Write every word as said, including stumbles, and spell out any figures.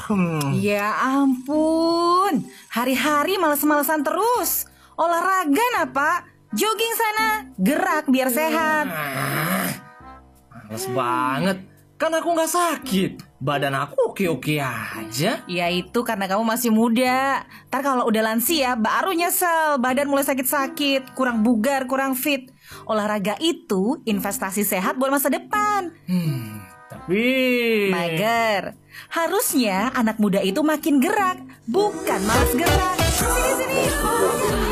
Hmm. Ya ampun, hari-hari males-malesan terus. Olahraga nah Pak, jogging sana, gerak biar sehat. Ah, males banget, kan aku nggak sakit. Badan aku oke-oke aja. Ya itu karena kamu masih muda. Ntar kalau udah lansia baru nyesel badan mulai sakit-sakit, kurang bugar, kurang fit. Olahraga itu investasi sehat buat masa depan. Hmm, tapi... Mager. Harusnya anak muda itu makin gerak, bukan malas gerak. Sini, sini.